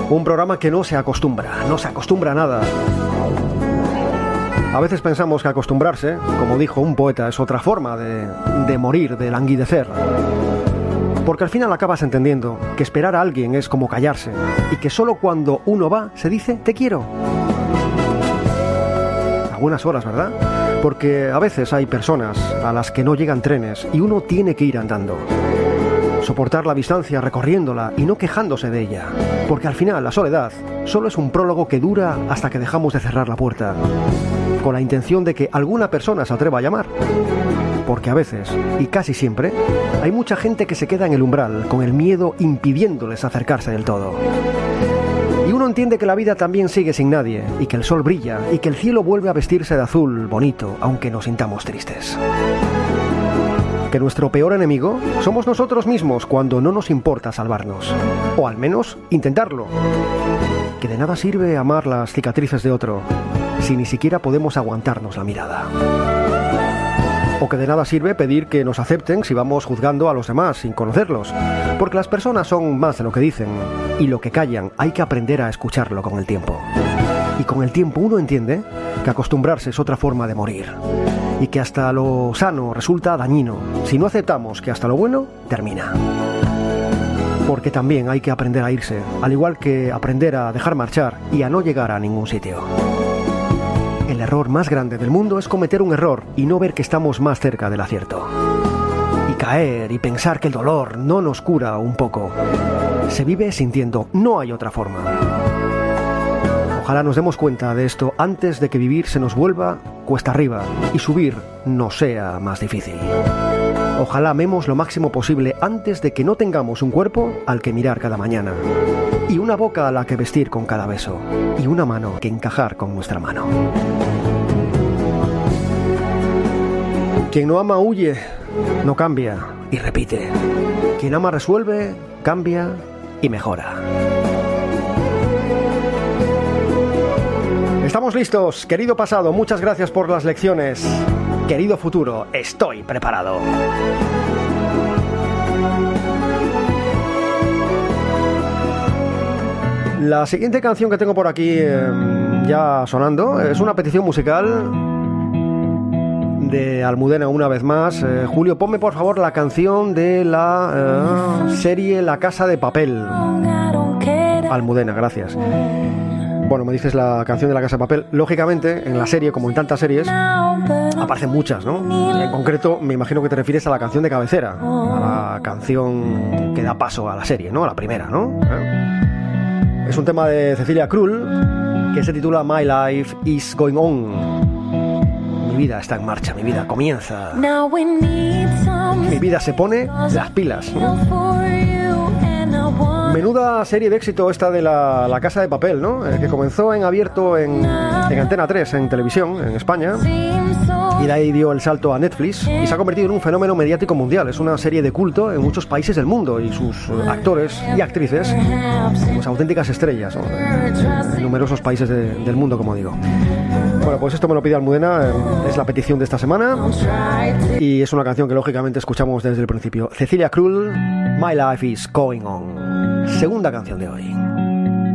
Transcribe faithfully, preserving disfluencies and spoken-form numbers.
Un programa que no se acostumbra, no se acostumbra a nada. A veces pensamos que acostumbrarse, como dijo un poeta, es otra forma de, de morir, de languidecer. Porque al final acabas entendiendo que esperar a alguien es como callarse y que solo cuando uno va se dice te quiero. A buenas horas, ¿verdad? Porque a veces hay personas a las que no llegan trenes y uno tiene que ir andando. Soportar la distancia recorriéndola y no quejándose de ella. Porque al final la soledad solo es un prólogo que dura hasta que dejamos de cerrar la puerta, con la intención de que alguna persona se atreva a llamar. Porque a veces, y casi siempre, hay mucha gente que se queda en el umbral, con el miedo impidiéndoles acercarse del todo. Y uno entiende que la vida también sigue sin nadie, y que el sol brilla, y que el cielo vuelve a vestirse de azul bonito, aunque nos sintamos tristes. Que nuestro peor enemigo somos nosotros mismos cuando no nos importa salvarnos. O al menos intentarlo. Que de nada sirve amar las cicatrices de otro si ni siquiera podemos aguantarnos la mirada. O que de nada sirve pedir que nos acepten si vamos juzgando a los demás sin conocerlos. Porque las personas son más de lo que dicen. Y lo que callan hay que aprender a escucharlo con el tiempo. Y con el tiempo uno entiende que acostumbrarse es otra forma de morir. Y que hasta lo sano resulta dañino si no aceptamos que hasta lo bueno termina. Porque también hay que aprender a irse, al igual que aprender a dejar marchar y a no llegar a ningún sitio. El error más grande del mundo es cometer un error y no ver que estamos más cerca del acierto. Y caer y pensar que el dolor no nos cura un poco. Se vive sintiendo, no hay otra forma. Ojalá nos demos cuenta de esto antes de que vivir se nos vuelva cuesta arriba y subir no sea más difícil. Ojalá amemos lo máximo posible antes de que no tengamos un cuerpo al que mirar cada mañana, y una boca a la que vestir con cada beso, y una mano que encajar con nuestra mano. Quien no ama huye, no cambia y repite. Quien ama resuelve, cambia y mejora. Estamos listos, querido pasado, muchas gracias por las lecciones. Querido futuro, estoy preparado. La siguiente canción que tengo por aquí eh, ya sonando es una petición musical de Almudena una vez más. eh, Julio, ponme por favor la canción de la eh, serie La Casa de Papel. Almudena, gracias. Bueno, me dices la canción de La Casa de Papel. Lógicamente, en la serie, como en tantas series, aparecen muchas, ¿no? En concreto, me imagino que te refieres a la canción de cabecera, a la canción que da paso a la serie, ¿no? A la primera, ¿no? ¿Eh? Es un tema de Cecilia Krull que se titula My Life is Going On. Mi vida está en marcha, mi vida comienza. Mi vida se pone las pilas, ¿no? Menuda serie de éxito esta de la, la Casa de Papel, ¿no? Eh, que comenzó en abierto en, en Antena tres, en televisión, en España, y de ahí dio el salto a Netflix y se ha convertido en un fenómeno mediático mundial. Es una serie de culto en muchos países del mundo y sus actores y actrices, pues auténticas estrellas, ¿no? En numerosos países de, del mundo, como digo. Bueno, pues esto me lo pide Almudena, eh, es la petición de esta semana y es una canción que lógicamente escuchamos desde el principio. Cecilia Krull, My Life is Going On. Segunda canción de hoy.